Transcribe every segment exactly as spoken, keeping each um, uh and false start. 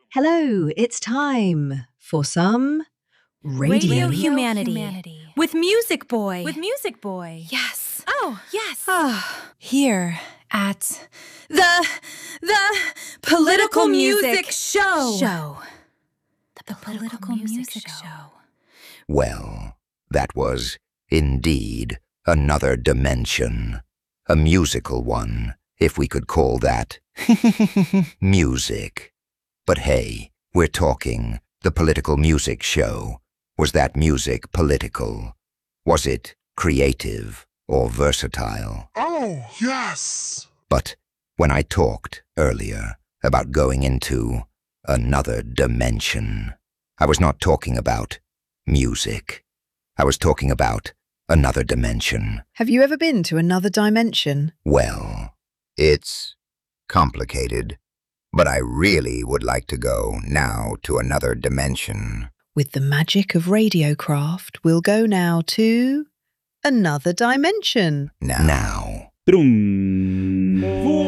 Hello, it's time for some Radio, Radio Humanity. Humanity. With Music Boy. With Music Boy. Yes. Oh, yes. Oh, here at the the Political Music Show. Show. The Political Music Show. Well, that was indeed another dimension. A musical one, if we could call that music. But hey, we're talking the Political Music Show. Was that music political? Was it creative or versatile? Oh, yes! But when I talked earlier about going into another dimension, I was not talking about music. I was talking about another dimension. Have you ever been to another dimension? Well, it's complicated, but I really would like to go now to another dimension. With the magic of Radiocraft, we'll go now to another dimension. Now. Now. Trum.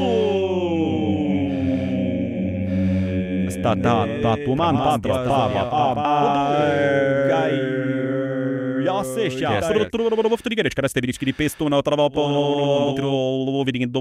Tapatuman Padra Pava Pava Ja se ja в три горечка растерички песту на трава по видин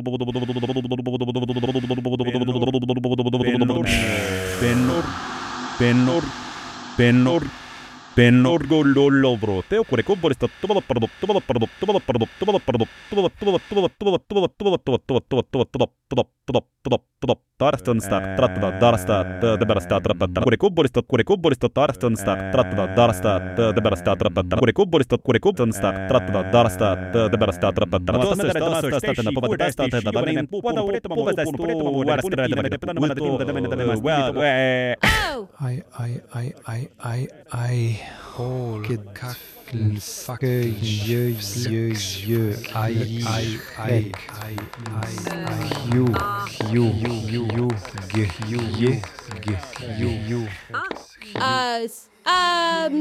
Penor Penor Penor Penor gollo bro te ocurre con por esta todo para todo para todo para todo para todo todo todo todo todo todo todo todo todo todo Tarsten stack tratta darsta de bersta tratta kure kubborista kure kubborista tarsten stack tratta darsta de bersta tratta kure kubborista kure kubborista stack tratta darsta de bersta tratta to se da se sta na povada sta da da men povada uretamo povada sto varastra da men plano da da I I I I I I oh kackel fuck je je je I I I I I you you you you ge you ye ge you you Uh, um